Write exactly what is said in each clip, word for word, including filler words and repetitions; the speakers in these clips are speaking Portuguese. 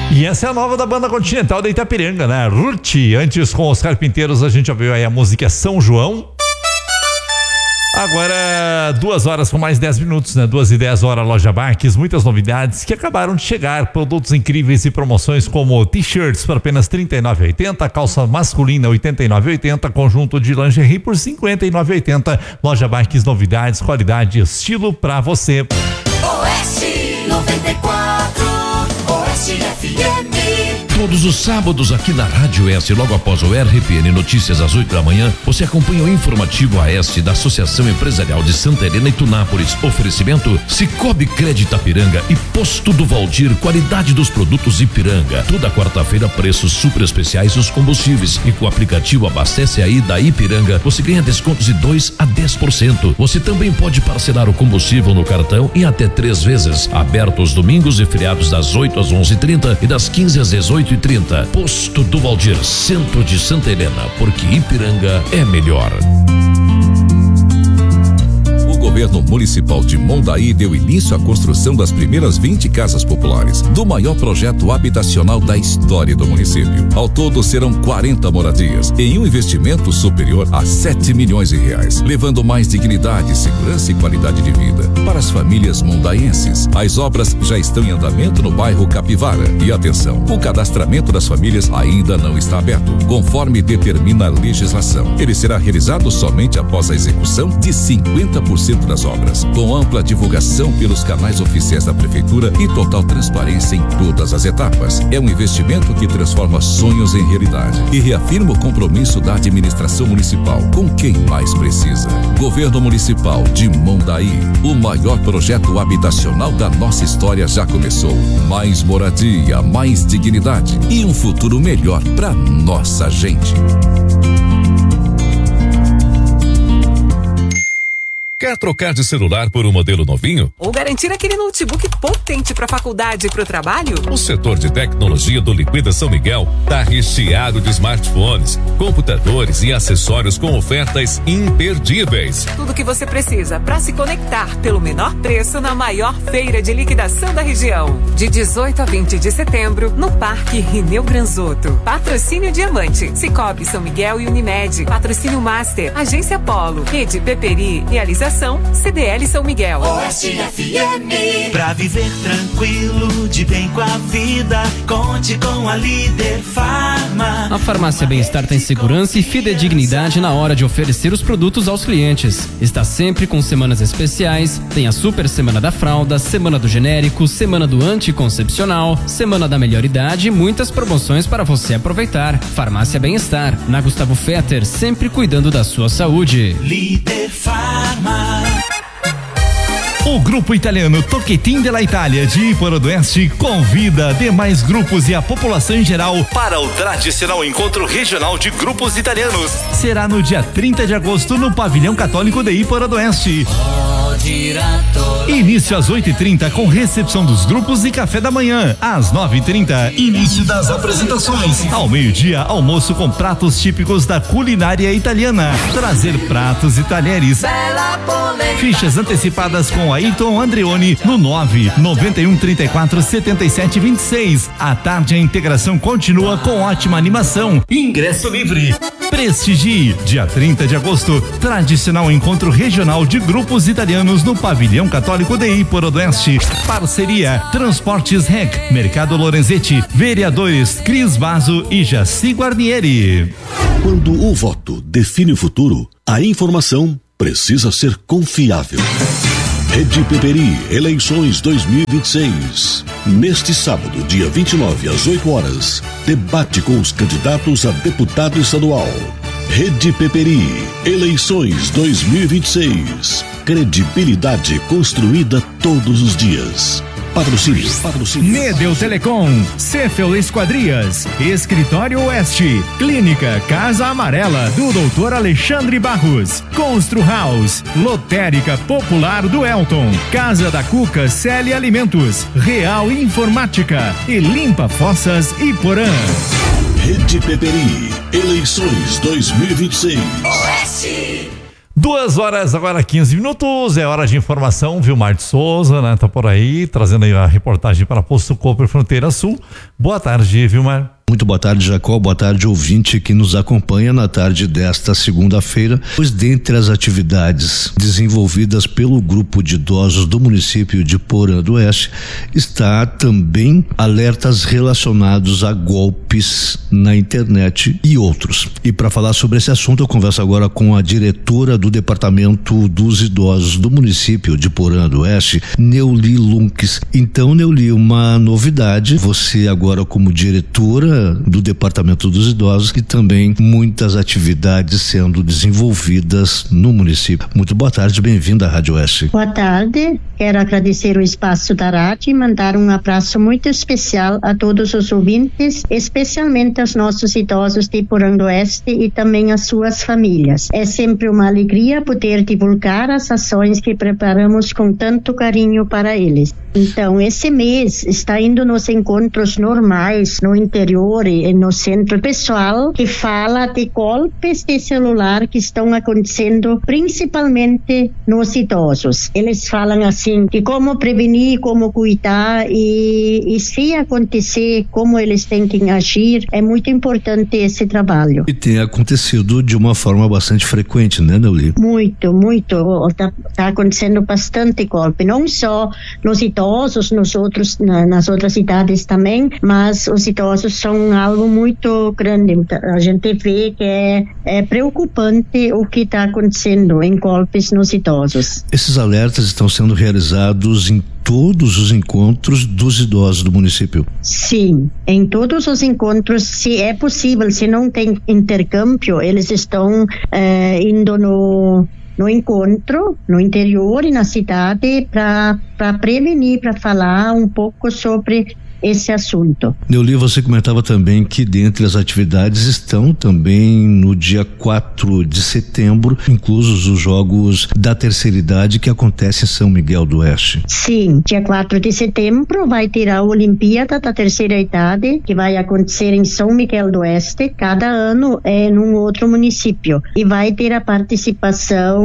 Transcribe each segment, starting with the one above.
E essa é a nova da banda Continental da Itapiranga, né? Ruth. Antes, com os Carpinteiros, a gente ouviu aí a música São João. Agora, duas horas com mais dez minutos, né? Duas e dez horas, Loja Barques. Muitas novidades que acabaram de chegar. Produtos incríveis e promoções como t-shirts por apenas trinta e nove reais e oitenta centavos, calça masculina oitenta e nove reais e oitenta centavos, conjunto de lingerie por cinquenta e nove reais e oitenta centavos. Loja Barques, novidades, qualidade e estilo pra você. Oeste noventa e quatro, Oeste F M. Todos os sábados aqui na Rádio S, logo após o R P N Notícias às oito da manhã, você acompanha o informativo A S da Associação Empresarial de Santa Helena e Tunápolis. Oferecimento Cicobi Crédito Ipiranga e Posto do Valdir, qualidade dos produtos Ipiranga. Toda quarta-feira, preços super especiais nos combustíveis. E com o aplicativo Abastece Aí da Ipiranga, você ganha descontos de dois a dez por cento. Você também pode parcelar o combustível no cartão em até três vezes. Aberto os domingos e feriados das oito às onze e trinta e das quinze às dezoito e trinta. Posto do Valdir, centro de Santa Helena, porque Ipiranga é melhor. O governo municipal de Mondaí deu início à construção das primeiras vinte casas populares do maior projeto habitacional da história do município. Ao todo serão quarenta moradias em um investimento superior a sete milhões de reais, levando mais dignidade, segurança e qualidade de vida para as famílias mondaenses. As obras já estão em andamento no bairro Capivara. E atenção, o cadastramento das famílias ainda não está aberto, conforme determina a legislação. Ele será realizado somente após a execução de cinquenta por cento das obras, com ampla divulgação pelos canais oficiais da prefeitura e total transparência em todas as etapas. É um investimento que transforma sonhos em realidade e reafirma o compromisso da administração municipal com quem mais precisa. Governo Municipal de Mondaí, o maior projeto habitacional da nossa história já começou. Mais moradia, mais dignidade e um futuro melhor para nossa gente. Quer trocar de celular por um modelo novinho? Ou garantir aquele notebook potente para a faculdade e para o trabalho? O setor de tecnologia do Liquida São Miguel está recheado de smartphones, computadores e acessórios com ofertas imperdíveis. Tudo que você precisa para se conectar pelo menor preço na maior feira de liquidação da região. De dezoito a vinte de setembro, no Parque Rineu Granzotto. Patrocínio Diamante, Cicobi São Miguel e Unimed. Patrocínio Master, Agência Polo, Rede Peperi, realização C D L São Miguel. Oeste F M. Pra viver tranquilo, de bem com a vida, conte com a Líder Farma. A Farmácia Bem-Estar tem segurança e fidedignidade na hora de oferecer os produtos aos clientes. Está sempre com semanas especiais, tem a Super Semana da Fralda, Semana do Genérico, Semana do Anticoncepcional, Semana da Melhor Idade e muitas promoções para você aproveitar. Farmácia Bem-Estar, na Gustavo Fetter, sempre cuidando da sua saúde. Líder Farma. O grupo italiano Tocchetin della Itália de Iporodoeste convida demais grupos e a população em geral para o tradicional encontro regional de grupos italianos. Será no dia trinta de agosto no Pavilhão Católico de Iporodoeste. Início às oito e trinta com recepção dos grupos e café da manhã. Às nove e trinta, início das apresentações. Ao meio-dia, almoço com pratos típicos da culinária italiana. Trazer pratos e talheres. Fichas antecipadas com Ayrton Andreoni no nove nove um três quatro sete sete dois seis. À tarde a integração continua com ótima animação. Ingresso livre. Prestigie, dia trinta de agosto, tradicional encontro regional de grupos italianos no Pavilhão Católico de Iporodoeste. Parceria Transportes Rec, Mercado Lorenzetti, vereadores Cris Vaso e Jaci Guarnieri. Quando o voto define o futuro, a informação precisa ser confiável. Rede Peperi, eleições dois mil e vinte e seis. Neste sábado, dia vinte e nove, às oito horas, debate com os candidatos a deputado estadual. Rede Peperi, eleições dois mil e vinte e seis. Credibilidade construída todos os dias. Patrocínio, patrocínio. Nedel Telecom, Cefel Esquadrias, Escritório Oeste, Clínica Casa Amarela do doutor Alexandre Barros, Constru House, Lotérica Popular do Elton, Casa da Cuca Celi Alimentos, Real Informática e Limpa Fossas Iporã. Rede Peperi, eleições dois mil e vinte e seis. Oeste. Duas horas, agora quinze minutos, é hora de informação. Vilmar de Souza, né? Tá por aí, trazendo aí a reportagem para Posto Cooper Fronteira Sul. Boa tarde, Vilmar. Muito boa tarde, Jacó. Boa tarde, ouvinte que nos acompanha na tarde desta segunda-feira. Pois dentre as atividades desenvolvidas pelo grupo de idosos do município de Porã do Oeste está também alertas relacionados a golpes na internet e outros. E para falar sobre esse assunto, eu converso agora com a diretora do Departamento dos Idosos do município de Porã do Oeste, Neuli Lunques. Então, Neuli, uma novidade, você agora como diretora do Departamento dos Idosos e também muitas atividades sendo desenvolvidas no município. Muito boa tarde, bem-vinda à Rádio Oeste. Boa tarde, quero agradecer o espaço da rádio e mandar um abraço muito especial a todos os ouvintes, especialmente aos nossos idosos de Porã do Oeste e também às suas famílias. É sempre uma alegria poder divulgar as ações que preparamos com tanto carinho para eles. Então, esse mês está indo nos encontros normais no interior e no centro pessoal que fala de golpes de celular que estão acontecendo principalmente nos idosos. Eles falam assim de como prevenir, como cuidar e, e se acontecer, como eles têm que agir. É muito importante esse trabalho. E tem acontecido de uma forma bastante frequente, né, Neuli? Muito, muito. Está tá acontecendo bastante golpe, não só nos idosos, nos outros, na, nas outras idades também, mas os idosos são algo muito grande. A gente vê que é, é preocupante o que está acontecendo em golpes nos idosos. Esses alertas estão sendo realizados em todos os encontros dos idosos do município? Sim, em todos os encontros, se é possível, se não tem intercâmbio, eles estão eh, indo no no encontro, no interior e na cidade para para prevenir, para falar um pouco sobre esse assunto. Neuli, você comentava também que dentre as atividades estão também no dia quatro de setembro, inclusos os Jogos da Terceira Idade que acontecem em São Miguel do Oeste. Sim, dia quatro de setembro vai ter a Olimpíada da Terceira Idade, que vai acontecer em São Miguel do Oeste, cada ano é num outro município, e vai ter a participação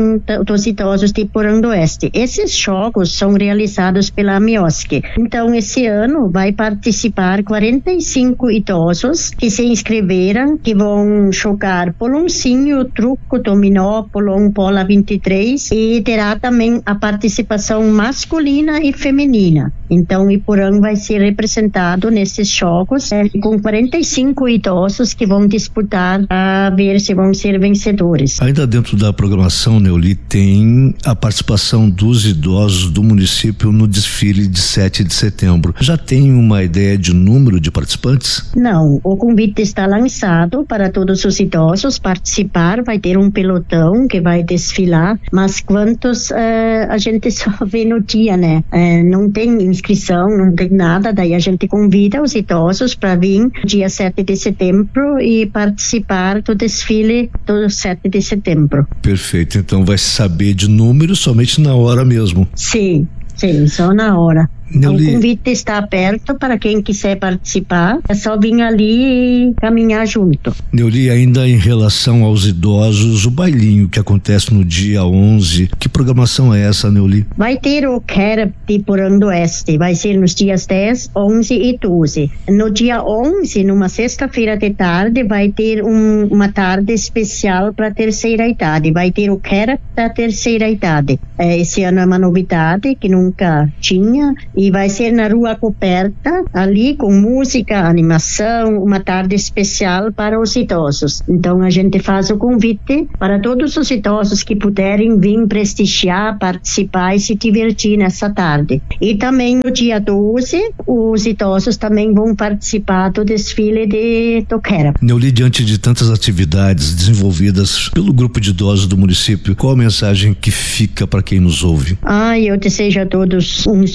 dos idosos de Porã do Oeste. Esses jogos são realizados pela Miosque. Então, esse ano vai participar quarenta e cinco idosos que se inscreveram, que vão jogar poloncinho, truco, dominó, polon, bola vinte e três, e terá também a participação masculina e feminina. Então, Iporã vai ser representado nesses jogos é, com quarenta e cinco idosos que vão disputar a ver se vão ser vencedores. Ainda dentro da programação, Neuli, tem a participação dos idosos do município no desfile de sete de setembro. Já tem uma ideia de número de participantes? Não, o convite está lançado para todos os idosos participar, vai ter um pelotão que vai desfilar, mas quantos uh, a gente só vê no dia, né? Uh, não tem inscrição, não tem nada, daí a gente convida os idosos para vir dia sete de setembro e participar do desfile do sete de setembro. Perfeito, então vai saber de número somente na hora mesmo. Sim. Sim, só na hora. Neuli... O convite está aberto para quem quiser participar, é só vir ali e caminhar junto. Neuli, ainda em relação aos idosos, o bailinho que acontece no dia onze, que programação é essa, Neuli? Vai ter o Kerep de Porã do Oeste, vai ser nos dias dez, onze e doze. No dia onze, numa sexta-feira de tarde, vai ter um, uma tarde especial para a terceira idade, vai ter o Kerep da terceira idade. É, esse ano é uma novidade que nunca tinha, e vai ser na Rua Coberta, ali com música, animação, uma tarde especial para os idosos. Então a gente faz o convite para todos os idosos que puderem vir prestigiar, participar e se divertir nessa tarde. E também no dia doze, os idosos também vão participar do desfile de Toquera. Neuli, diante de tantas atividades desenvolvidas pelo grupo de idosos do município, qual a mensagem que fica para quem nos ouve? Ah, eu desejo a todos uns bons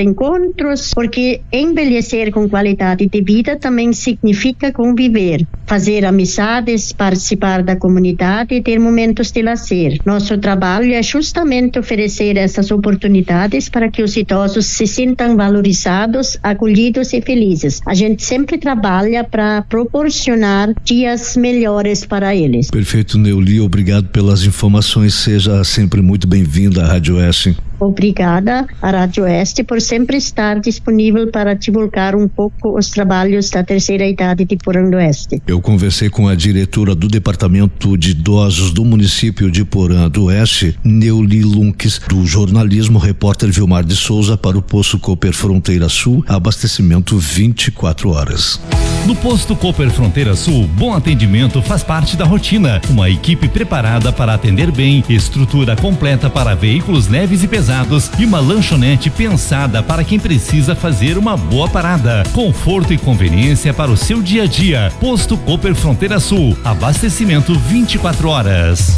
encontros, porque envelhecer com qualidade de vida também significa conviver, fazer amizades, participar da comunidade e ter momentos de lazer. Nosso trabalho é justamente oferecer essas oportunidades para que os idosos se sintam valorizados, acolhidos e felizes. A gente sempre trabalha para proporcionar dias melhores para eles. Perfeito, Neuli, obrigado pelas informações, seja sempre muito bem-vinda à Rádio Oeste. Obrigada à Rádio Oeste por sempre estar disponível para divulgar um pouco os trabalhos da terceira idade de Porão do Oeste. Eu conversei com a diretora do Departamento de Idosos do município de Porã do Oeste, Neuli Lunques, do jornalismo repórter Vilmar de Souza para o Posto Cooper Fronteira Sul, abastecimento vinte e quatro horas. No Posto Cooper Fronteira Sul, bom atendimento faz parte da rotina. Uma equipe preparada para atender bem, estrutura completa para veículos leves e pesados e uma lanchonete pensada para quem precisa fazer uma boa parada. Conforto e conveniência para o seu dia a dia. Posto Cooper Fronteira Sul, abastecimento vinte e quatro horas.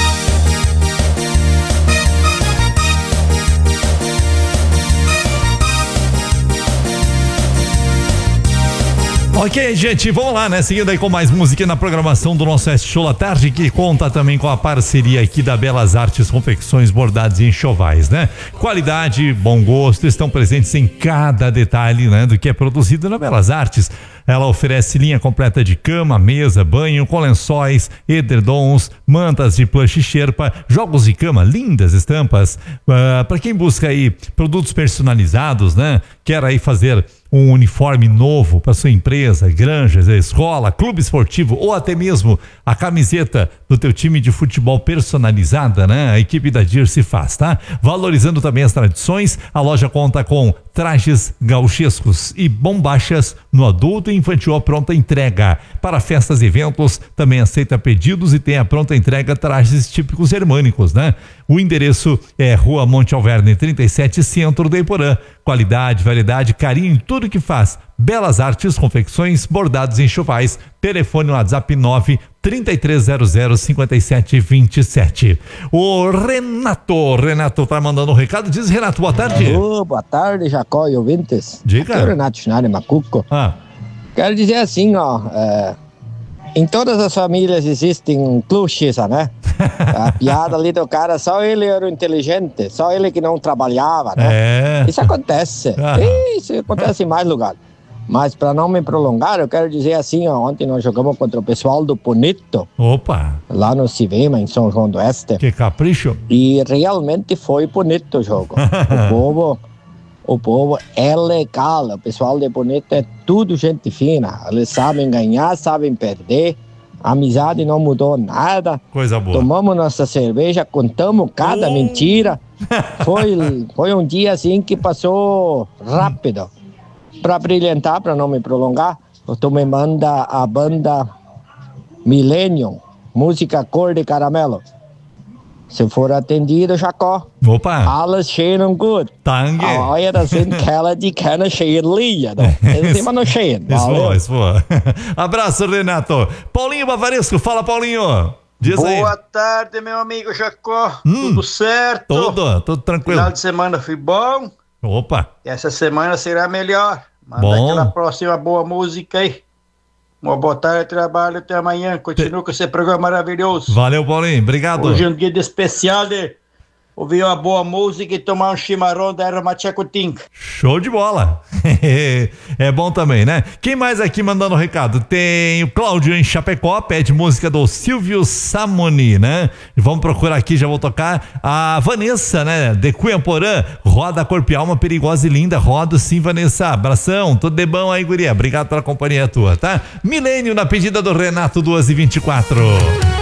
Ok, gente, vamos lá, né? Seguindo aí com mais música na programação do nosso Oeste Show à tarde, que conta também com a parceria aqui da Belas Artes Confecções, Bordados e Enxovais, né? Qualidade, bom gosto estão presentes em cada detalhe, né? Do que é produzido na Belas Artes. Ela oferece linha completa de cama, mesa, banho, com lençóis, edredons, mantas de plush e xerpa, jogos de cama, lindas estampas. Uh, para quem busca aí produtos personalizados, né? Quer aí fazer um uniforme novo para sua empresa, granja, escola, clube esportivo ou até mesmo a camiseta do teu time de futebol personalizada, né? A equipe da Dirce faz, tá? Valorizando também as tradições, a loja conta com trajes gauchescos e bombachas no adulto e infantil à pronta entrega. Para festas e eventos, também aceita pedidos e tem a pronta entrega trajes típicos germânicos, né? O endereço é Rua Monte Alverne trinta e sete, centro do Iporã. Qualidade, variedade, carinho em tudo que faz. Belas Artes, Confecções, Bordados e Enxovais. Telefone no WhatsApp nove trinta e três zero zero cinquenta e sete vinte e sete. O Renato, Renato tá mandando um recado. Diz, Renato, boa tarde. Alô, boa tarde, Jacó e ouvintes. Diga. Aqui é o Renato Schneider Macuco. Ah. Quero dizer assim, ó, é, em todas as famílias existem plushs, né? A piada ali do cara, só ele era o inteligente, só ele que não trabalhava, né? É. Isso acontece. Ah. Isso acontece em mais lugares. Mas para não me prolongar, eu quero dizer assim, ó, ontem nós jogamos contra o pessoal do Bonito. Opa! Lá no Civema, em São João do Oeste. Que capricho! E realmente foi bonito o jogo. O povo, o povo é legal, o pessoal de Bonito é tudo gente fina. Eles sabem ganhar, sabem perder. A amizade não mudou nada. Coisa boa. Tomamos nossa cerveja, contamos cada uh. mentira. Foi, foi um dia assim que passou rápido. Para brilhantar, para não me prolongar, tu me manda a banda Millennium, música Cor de Caramelo. Se for atendido, Jacó. Opa! Alles schön und gut. Danke. Aber das sind Kerle, die keine schönen Lieder. Eles têm immer noch schön. Isso foi, isso foi. Abraço, Renato. Paulinho Bavaresco, fala, Paulinho. Diz Boa aí. Boa tarde, meu amigo Jacó. Hum, tudo certo? Tudo, tudo tranquilo. Final de semana foi bom. Opa! Essa semana será melhor. Manda bom. Aquela próxima boa música aí. Uma boa tarde, trabalho até amanhã. Continua com esse programa maravilhoso. Valeu, Paulinho. Obrigado. Hoje é um dia de especial de ouvir uma boa música e tomar um chimarrão da erva machacutinga. Show de bola. É bom também, né? Quem mais aqui mandando recado? Tem o Cláudio em Chapecó, pede música do Silvio Samoni, né? Vamos procurar aqui, já vou tocar. A Vanessa, né? De Cunhaporã, roda a Corpo e Alma, perigosa e linda. Roda sim, Vanessa. Abração, tudo de bom aí, guria. Obrigado pela companhia tua, tá? Milênio na pedida do Renato, duas e vinte e quatro.